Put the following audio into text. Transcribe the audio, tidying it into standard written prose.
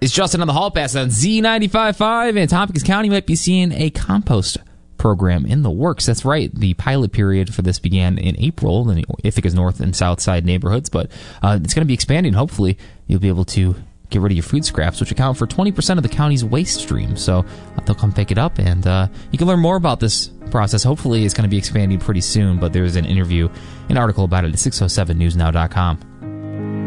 It's Justin on the Hall Pass on Z95.5, and Tompkins County might be seeing a compost program in the works. That's right. The pilot period for this began in April in Ithaca's north and south side neighborhoods, but it's going to be expanding. Hopefully, you'll be able to get rid of your food scraps, which account for 20% of the county's waste stream. So they'll come pick it up, and you can learn more about this process. Hopefully, it's going to be expanding pretty soon, but there's an article about it at 607newsnow.com.